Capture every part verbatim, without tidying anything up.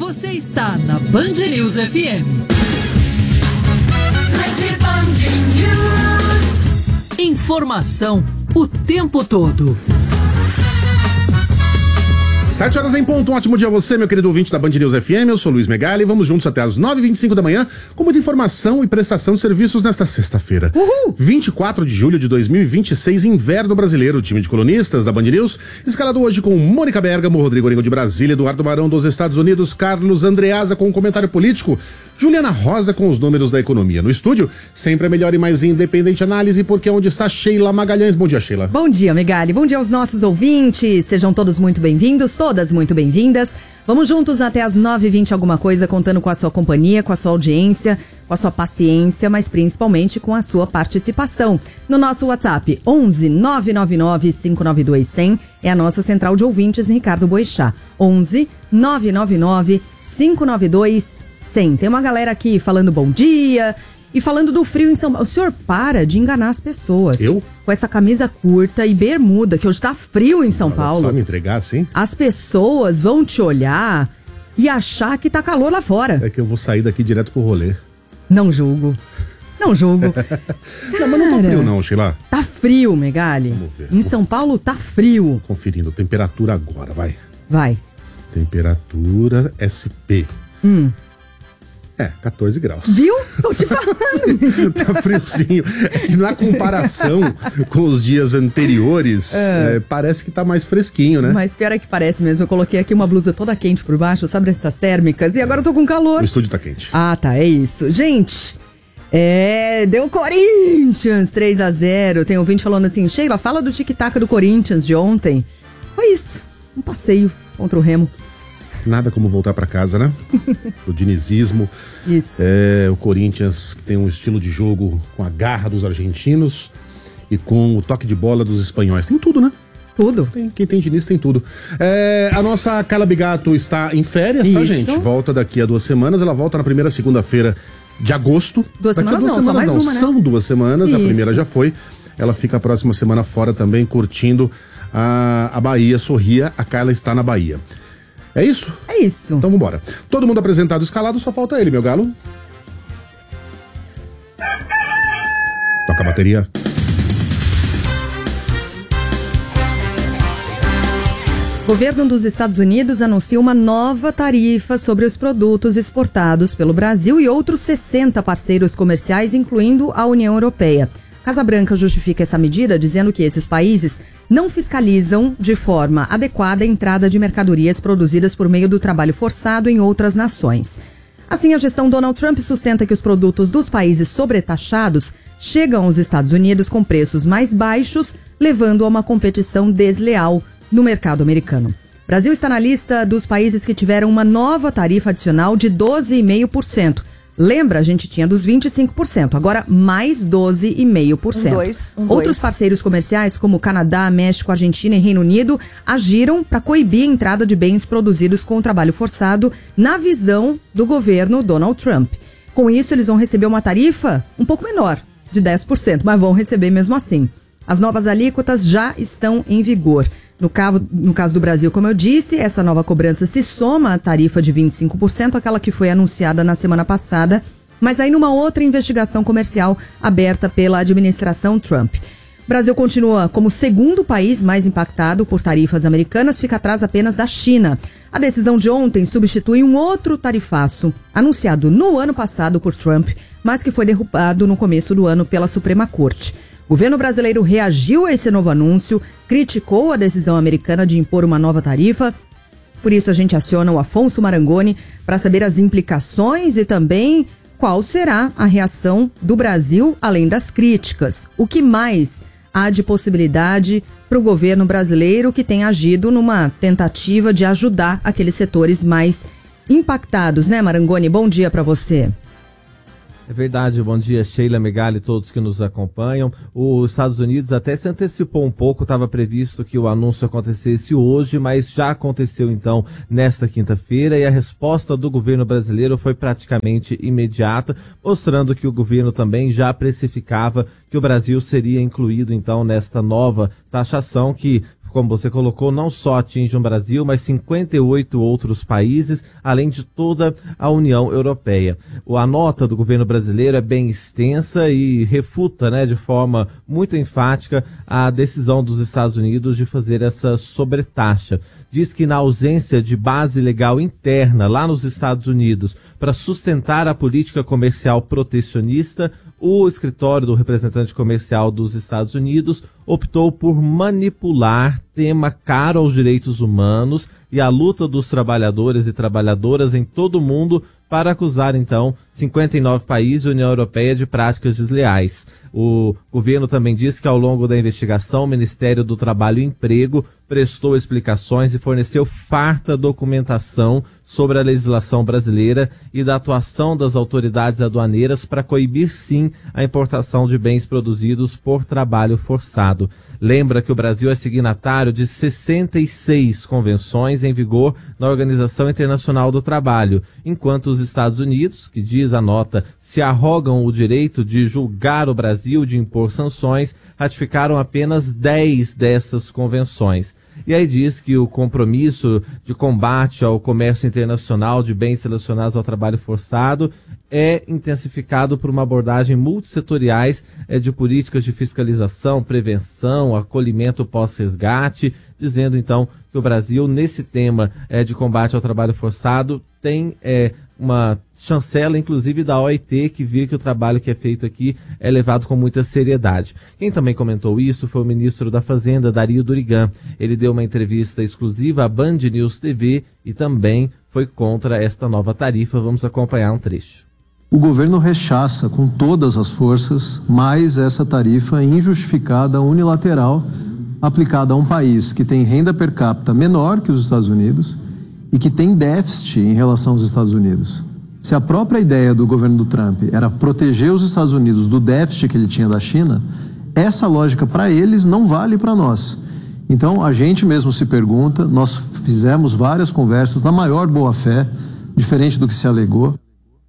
Você está na Band News F M. Rede Band News. Informação o tempo todo. Sete horas em ponto, um ótimo dia a você, meu querido ouvinte da Band News F M, eu sou Luiz Megali, vamos juntos até as nove e vinte e cinco da manhã, com muita informação e prestação de serviços nesta sexta-feira. Uhul! vinte e quatro de julho de dois mil e vinte e seis, inverno brasileiro, o time de colunistas da Band News, escalado hoje com Mônica Bergamo, Rodrigo Orengo de Brasília, Eduardo Barão dos Estados Unidos, Carlos Andreasa com o comentário político, Juliana Rosa com os números da economia. No estúdio, sempre a melhor e mais independente análise, porque é onde está Sheila Magalhães. Bom dia, Sheila. Bom dia, Megali. Bom dia aos nossos ouvintes. Sejam todos muito bem-vindos, todas muito bem-vindas. Vamos juntos até as nove e vinte alguma coisa, contando com a sua companhia, com a sua audiência, com a sua paciência, mas principalmente com a sua participação. No nosso WhatsApp, onze nove nove nove cinco nove dois zero zero, é a nossa central de ouvintes, Ricardo Boixá. onze nove nove nove cinco nove dois zero zero. Tem uma galera aqui falando bom dia e falando do frio em São Paulo. O senhor para de enganar as pessoas. Eu? Com essa camisa curta e bermuda, que hoje tá frio em São Paulo. Só me entregar assim? As pessoas vão te olhar e achar que tá calor lá fora. É que eu vou sair daqui direto pro rolê. Não julgo. Não julgo. Não, mas não tá frio não, Sheila. Tá frio, Megali. Vamos ver. Em São Paulo tá frio. Conferindo, temperatura agora, vai. Vai. Temperatura S P. Hum. É, quatorze graus. Viu? Tô te falando. Tá friozinho. É que na comparação com os dias anteriores, é. É, parece que tá mais fresquinho, né? Mas pior é que parece mesmo. Eu coloquei aqui uma blusa toda quente por baixo, sabe essas térmicas? E agora eu tô com calor. O estúdio tá quente. Ah, tá, é isso. Gente, é... deu Corinthians três a zero. Tem ouvinte falando assim, Sheila, fala do tic-tac do Corinthians de ontem. Foi isso. Um passeio contra o Remo. Nada como voltar pra casa, né? O dinizismo. Isso. É, o Corinthians que tem um estilo de jogo com a garra dos argentinos e com o toque de bola dos espanhóis. Tem tudo, né? Tudo. Tem, quem tem diniz tem tudo. É, a nossa Carla Bigato está em férias, tá, Isso. gente? Volta daqui a duas semanas. Ela volta na primeira segunda-feira de agosto. Duas daqui semanas a duas não, semanas só mais não. uma, né? São duas semanas. Isso. A primeira já foi. Ela fica a próxima semana fora também, curtindo a, a Bahia. Sorria, a Carla está na Bahia. É isso? É isso. Então vambora. Todo mundo apresentado, escalado, só falta ele, meu galo. Toca a bateria. O governo dos Estados Unidos anuncia uma nova tarifa sobre os produtos exportados pelo Brasil e outros sessenta parceiros comerciais, incluindo a União Europeia. Casa Branca justifica essa medida dizendo que esses países não fiscalizam de forma adequada a entrada de mercadorias produzidas por meio do trabalho forçado em outras nações. Assim, a gestão Donald Trump sustenta que os produtos dos países sobretaxados chegam aos Estados Unidos com preços mais baixos, levando a uma competição desleal no mercado americano. O Brasil está na lista dos países que tiveram uma nova tarifa adicional de doze vírgula cinco por cento. Lembra, a gente tinha dos vinte e cinco por cento, agora mais doze vírgula cinco por cento. Um dois, um Outros dois. parceiros comerciais, como Canadá, México, Argentina e Reino Unido, agiram para coibir a entrada de bens produzidos com trabalho forçado na visão do governo Donald Trump. Com isso, eles vão receber uma tarifa um pouco menor, de dez por cento, mas vão receber mesmo assim. As novas alíquotas já estão em vigor. No caso, no caso do Brasil, como eu disse, essa nova cobrança se soma à tarifa de vinte e cinco por cento, aquela que foi anunciada na semana passada, mas aí numa outra investigação comercial aberta pela administração Trump. O Brasil continua como o segundo país mais impactado por tarifas americanas, fica atrás apenas da China. A decisão de ontem substitui um outro tarifaço, anunciado no ano passado por Trump, mas que foi derrubado no começo do ano pela Suprema Corte. O governo brasileiro reagiu a esse novo anúncio, criticou a decisão americana de impor uma nova tarifa. Por isso a gente aciona o Afonso Marangoni para saber as implicações e também qual será a reação do Brasil, além das críticas. O que mais há de possibilidade para o governo brasileiro que tem agido numa tentativa de ajudar aqueles setores mais impactados, né, Marangoni? Bom dia para você. É verdade, bom dia Sheila, Megali, todos que nos acompanham. Os Estados Unidos até se antecipou um pouco, estava previsto que o anúncio acontecesse hoje, mas já aconteceu então nesta quinta-feira e a resposta do governo brasileiro foi praticamente imediata, mostrando que o governo também já precificava que o Brasil seria incluído então nesta nova taxação que como você colocou, não só atinge o Brasil, mas cinquenta e oito outros países, além de toda a União Europeia. A nota do governo brasileiro é bem extensa e refuta, né, de forma muito enfática a decisão dos Estados Unidos de fazer essa sobretaxa. Diz que na ausência de base legal interna lá nos Estados Unidos para sustentar a política comercial protecionista, o escritório do representante comercial dos Estados Unidos optou por manipular tema caro aos direitos humanos e à luta dos trabalhadores e trabalhadoras em todo o mundo para acusar, então, cinquenta e nove países e a União Europeia de práticas desleais. O governo também diz que ao longo da investigação o Ministério do Trabalho e Emprego prestou explicações e forneceu farta documentação sobre a legislação brasileira e da atuação das autoridades aduaneiras para coibir, sim, a importação de bens produzidos por trabalho forçado. Lembra que o Brasil é signatário de sessenta e seis convenções em vigor na Organização Internacional do Trabalho, enquanto os Estados Unidos, que diz a nota, se arrogam o direito de julgar o Brasil, de impor sanções, ratificaram apenas dez dessas convenções. E aí diz que o compromisso de combate ao comércio internacional de bens relacionados ao trabalho forçado é intensificado por uma abordagem multissetoriais é, de políticas de fiscalização, prevenção, acolhimento pós-resgate, dizendo então que o Brasil, nesse tema é, de combate ao trabalho forçado, tem é, uma chancela, inclusive da O I T, que vê que o trabalho que é feito aqui é levado com muita seriedade. Quem também comentou isso foi o ministro da Fazenda, Dario Durigan. Ele deu uma entrevista exclusiva à Band News T V e também foi contra esta nova tarifa. Vamos acompanhar um trecho. O governo rechaça com todas as forças mais essa tarifa injustificada, unilateral, aplicada a um país que tem renda per capita menor que os Estados Unidos e que tem déficit em relação aos Estados Unidos. Se a própria ideia do governo do Trump era proteger os Estados Unidos do déficit que ele tinha da China, essa lógica para eles não vale para nós. Então a gente mesmo se pergunta, nós fizemos várias conversas na maior boa-fé, diferente do que se alegou.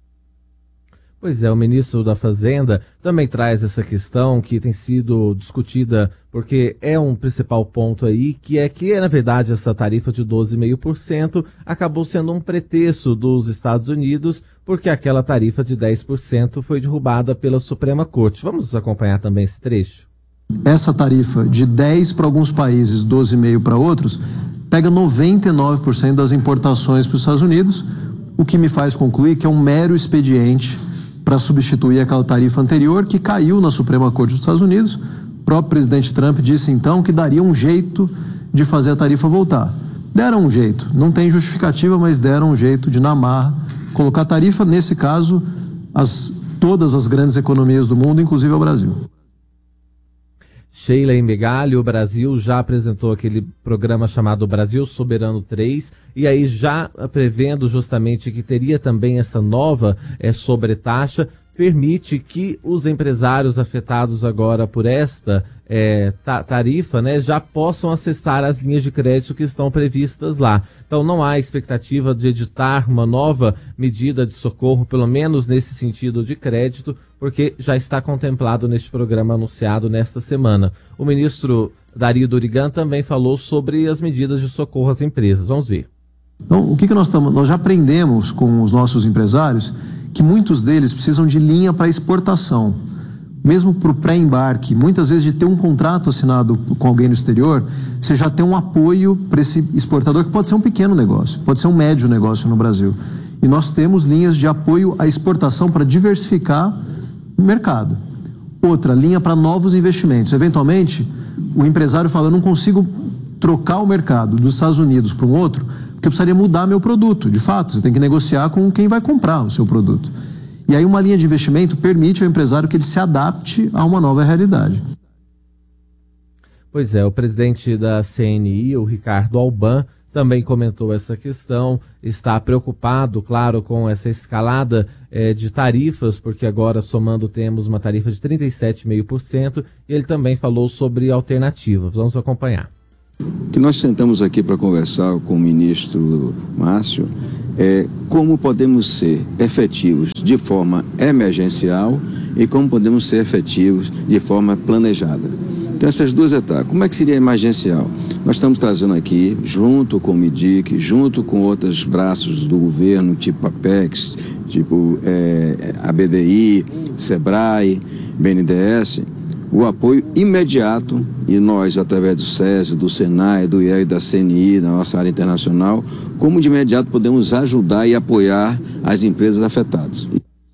Pois é, o ministro da Fazenda também traz essa questão que tem sido discutida, porque é um principal ponto aí, que é que, na verdade, essa tarifa de doze vírgula cinco por cento acabou sendo um pretexto dos Estados Unidos, porque aquela tarifa de dez por cento foi derrubada pela Suprema Corte. Vamos acompanhar também esse trecho? Essa tarifa de dez para alguns países, doze vírgula cinco para outros, pega noventa e nove por cento das importações para os Estados Unidos, o que me faz concluir que é um mero expediente para substituir aquela tarifa anterior que caiu na Suprema Corte dos Estados Unidos. O próprio presidente Trump disse então que daria um jeito de fazer a tarifa voltar. Deram um jeito, não tem justificativa, mas deram um jeito de, na marra, colocar a tarifa, nesse caso, as, todas as grandes economias do mundo, inclusive o Brasil. Sheila e Megali, o Brasil já apresentou aquele programa chamado Brasil Soberano três, e aí já prevendo justamente que teria também essa nova é, sobretaxa, permite que os empresários afetados agora por esta é, ta- tarifa, né, já possam acessar as linhas de crédito que estão previstas lá. Então não há expectativa de editar uma nova medida de socorro, pelo menos nesse sentido de crédito, porque já está contemplado neste programa anunciado nesta semana. O ministro Dario Durigan também falou sobre as medidas de socorro às empresas. Vamos ver. Então, o que, que nós estamos? Nós já aprendemos com os nossos empresários que muitos deles precisam de linha para exportação. Mesmo para o pré-embarque, muitas vezes de ter um contrato assinado com alguém no exterior, você já tem um apoio para esse exportador, que pode ser um pequeno negócio, pode ser um médio negócio no Brasil. E nós temos linhas de apoio à exportação para diversificar o mercado. Outra, linha para novos investimentos. Eventualmente, o empresário fala, eu não consigo trocar o mercado dos Estados Unidos para um outro, porque eu precisaria mudar meu produto. De fato, você tem que negociar com quem vai comprar o seu produto. E aí uma linha de investimento permite ao empresário que ele se adapte a uma nova realidade. Pois é, o presidente da C N I, o Ricardo Alban, também comentou essa questão, está preocupado, claro, com essa escalada eh, de tarifas, porque agora, somando, temos uma tarifa de trinta e sete vírgula cinco por cento, e ele também falou sobre alternativas. Vamos acompanhar. O que nós sentamos aqui para conversar com o ministro Márcio é como podemos ser efetivos de forma emergencial e como podemos ser efetivos de forma planejada. Então, essas duas etapas. Como é que seria emergencial? Nós estamos trazendo aqui, junto com o MIDIC, junto com outros braços do governo, tipo APEX, tipo é, a B D I, SEBRAE, B N D E S, o apoio imediato, e nós, através do SESI, do SENAI, do I E E, da C N I, da nossa área internacional, como de imediato podemos ajudar e apoiar as empresas afetadas.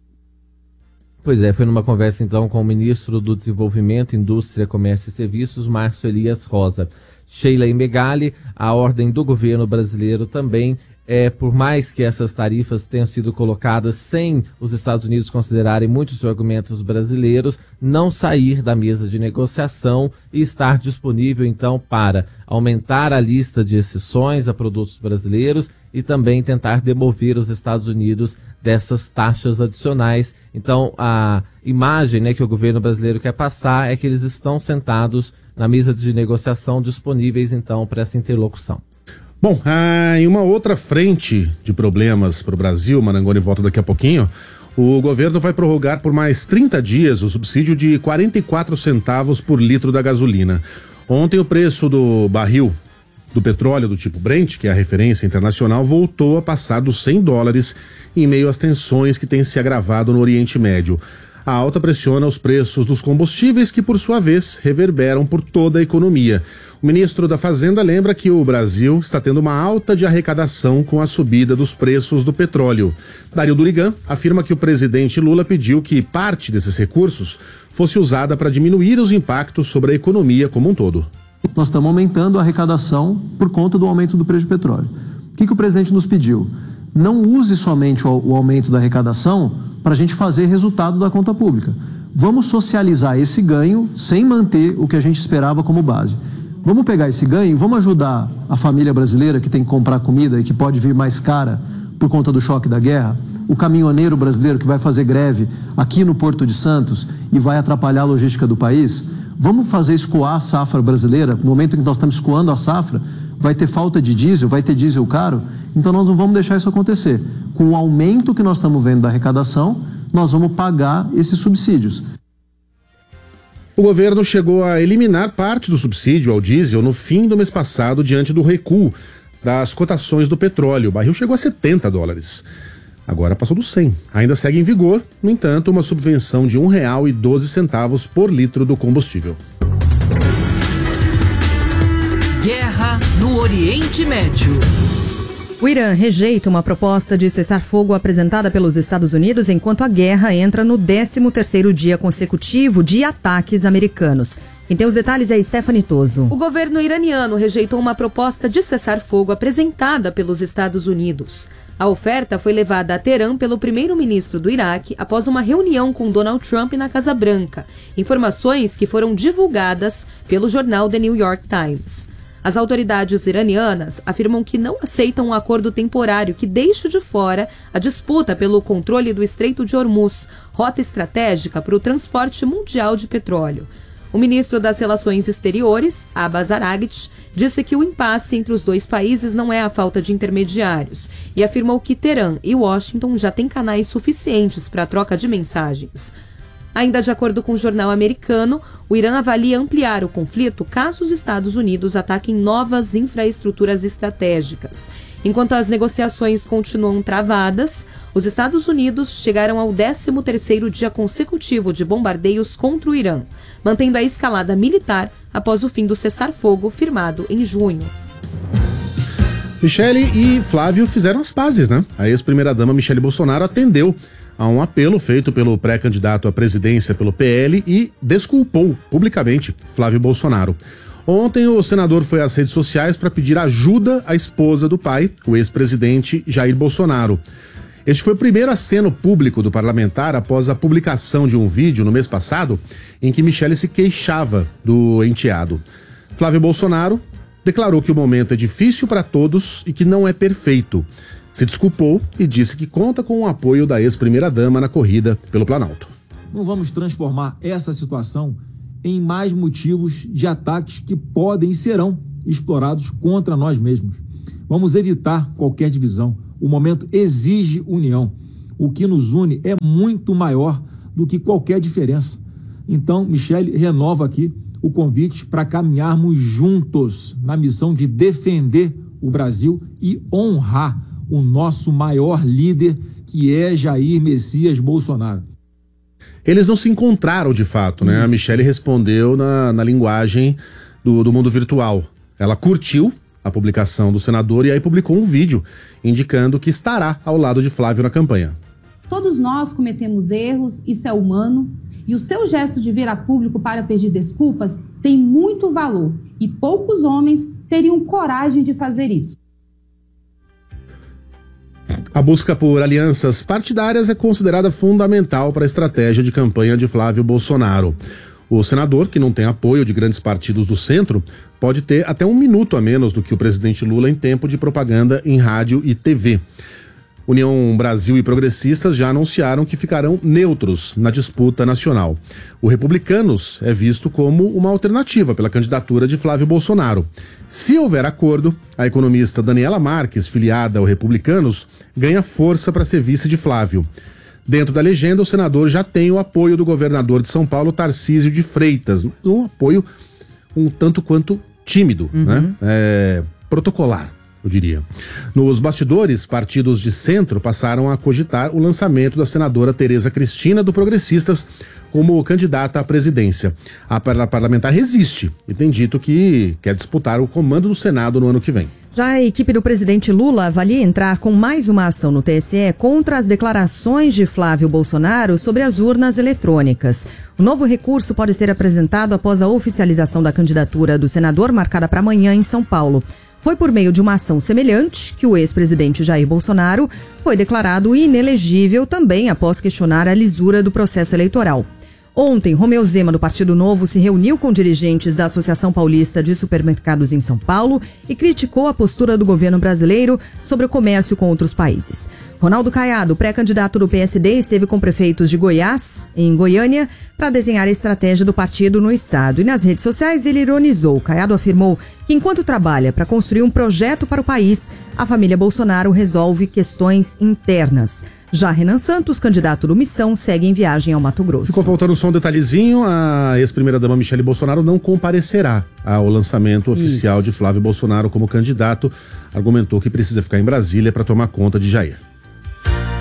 Pois é, foi numa conversa então com o ministro do Desenvolvimento, Indústria, Comércio e Serviços, Márcio Elias Rosa. Sheila Megali, a ordem do governo brasileiro também, é, por mais que essas tarifas tenham sido colocadas sem os Estados Unidos considerarem muitos argumentos brasileiros, não sair da mesa de negociação e estar disponível então para aumentar a lista de exceções a produtos brasileiros e também tentar demover os Estados Unidos dessas taxas adicionais. Então, a imagem, né, que o governo brasileiro quer passar é que eles estão sentados na mesa de negociação, disponíveis, então, para essa interlocução. Bom, ah, em uma outra frente de problemas para o Brasil, Marangoni volta daqui a pouquinho, o governo vai prorrogar por mais trinta dias o subsídio de quarenta e quatro centavos por litro da gasolina. Ontem o preço do barril do petróleo do tipo Brent, que é a referência internacional, voltou a passar dos cem dólares em meio às tensões que têm se agravado no Oriente Médio. A alta pressiona os preços dos combustíveis, que por sua vez reverberam por toda a economia. O ministro da Fazenda lembra que o Brasil está tendo uma alta de arrecadação com a subida dos preços do petróleo. Dario Durigan afirma que o presidente Lula pediu que parte desses recursos fosse usada para diminuir os impactos sobre a economia como um todo. Nós estamos aumentando a arrecadação por conta do aumento do preço do petróleo. O que, que o presidente nos pediu? Não use somente o, o aumento da arrecadação para a gente fazer resultado da conta pública. Vamos socializar esse ganho sem manter o que a gente esperava como base. Vamos pegar esse ganho e vamos ajudar a família brasileira que tem que comprar comida e que pode vir mais cara por conta do choque da guerra, o caminhoneiro brasileiro que vai fazer greve aqui no Porto de Santos e vai atrapalhar a logística do país. Vamos fazer escoar a safra brasileira. No momento em que nós estamos escoando a safra, vai ter falta de diesel, vai ter diesel caro, então nós não vamos deixar isso acontecer. Com o aumento que nós estamos vendo da arrecadação, nós vamos pagar esses subsídios. O governo chegou a eliminar parte do subsídio ao diesel no fim do mês passado, diante do recuo das cotações do petróleo. O barril chegou a setenta dólares. Agora passou dos cem. Ainda segue em vigor, no entanto, uma subvenção de um real e doze centavos por litro do combustível. Guerra no Oriente Médio. O Irã rejeita uma proposta de cessar-fogo apresentada pelos Estados Unidos enquanto a guerra entra no décimo terceiro dia consecutivo de ataques americanos. Quem tem os detalhes é Stephanie Toso. O governo iraniano rejeitou uma proposta de cessar-fogo apresentada pelos Estados Unidos. A oferta foi levada a Teherã pelo primeiro-ministro do Iraque após uma reunião com Donald Trump na Casa Branca. Informações que foram divulgadas pelo jornal The New York Times. As autoridades iranianas afirmam que não aceitam um acordo temporário que deixe de fora a disputa pelo controle do Estreito de Hormuz, rota estratégica para o transporte mundial de petróleo. O ministro das Relações Exteriores, Abbas Araghchi, disse que o impasse entre os dois países não é a falta de intermediários e afirmou que Teherã e Washington já têm canais suficientes para a troca de mensagens. Ainda de acordo com o jornal americano, o Irã avalia ampliar o conflito caso os Estados Unidos ataquem novas infraestruturas estratégicas. Enquanto as negociações continuam travadas, os Estados Unidos chegaram ao décimo terceiro dia consecutivo de bombardeios contra o Irã, mantendo a escalada militar após o fim do cessar-fogo firmado em junho. Michele e Flávio fizeram as pazes, né? A ex-primeira-dama Michele Bolsonaro atendeu a um apelo feito pelo pré-candidato à presidência pelo P L e desculpou publicamente Flávio Bolsonaro. Ontem o senador foi às redes sociais para pedir ajuda à esposa do pai, o ex-presidente Jair Bolsonaro. Este foi o primeiro aceno público do parlamentar após a publicação de um vídeo no mês passado em que Michele se queixava do enteado. Flávio Bolsonaro declarou que o momento é difícil para todos e que não é perfeito. Se desculpou e disse que conta com o apoio da ex-primeira-dama na corrida pelo Planalto. Não vamos transformar essa situação em mais motivos de ataques que podem e serão explorados contra nós mesmos. Vamos evitar qualquer divisão. O momento exige união. O que nos une é muito maior do que qualquer diferença. Então, Michele renova aqui o convite para caminharmos juntos na missão de defender o Brasil e honrar o nosso maior líder, que é Jair Messias Bolsonaro. Eles não se encontraram de fato, né? Isso. A Michelle respondeu na, na linguagem do, do mundo virtual. Ela curtiu a publicação do senador e aí publicou um vídeo indicando que estará ao lado de Flávio na campanha. Todos nós cometemos erros, isso é humano, e o seu gesto de vir a público para pedir desculpas tem muito valor e poucos homens teriam coragem de fazer isso. A busca por alianças partidárias é considerada fundamental para a estratégia de campanha de Flávio Bolsonaro. O senador, que não tem apoio de grandes partidos do centro, pode ter até um minuto a menos do que o presidente Lula em tempo de propaganda em rádio e T V. União Brasil e progressistas já anunciaram que ficarão neutros na disputa nacional. O Republicanos é visto como uma alternativa pela candidatura de Flávio Bolsonaro. Se houver acordo, a economista Daniela Marques, filiada ao Republicanos, ganha força para ser vice de Flávio. Dentro da legenda, o senador já tem o apoio do governador de São Paulo, Tarcísio de Freitas, mas um apoio um tanto quanto tímido, uhum. né? É, protocolar, eu diria. Nos bastidores, partidos de centro passaram a cogitar o lançamento da senadora Tereza Cristina, do Progressistas, como candidata à presidência. A parlamentar resiste e tem dito que quer disputar o comando do Senado no ano que vem. Já a equipe do presidente Lula avalia entrar com mais uma ação no T S E contra as declarações de Flávio Bolsonaro sobre as urnas eletrônicas. O novo recurso pode ser apresentado após a oficialização da candidatura do senador, marcada para amanhã em São Paulo. Foi por meio de uma ação semelhante que o ex-presidente Jair Bolsonaro foi declarado inelegível também após questionar a lisura do processo eleitoral. Ontem, Romeu Zema, do Partido Novo, se reuniu com dirigentes da Associação Paulista de Supermercados em São Paulo e criticou a postura do governo brasileiro sobre o comércio com outros países. Ronaldo Caiado, pré-candidato do P S D, esteve com prefeitos de Goiás, em Goiânia, para desenhar a estratégia do partido no estado. E nas redes sociais ele ironizou. Caiado afirmou que enquanto trabalha para construir um projeto para o país, a família Bolsonaro resolve questões internas. Já Renan Santos, candidato do Missão, segue em viagem ao Mato Grosso. Ficou faltando só um detalhezinho, a ex-primeira-dama Michelle Bolsonaro não comparecerá ao lançamento oficial Isso. de Flávio Bolsonaro como candidato. Argumentou que precisa ficar em Brasília para tomar conta de Jair.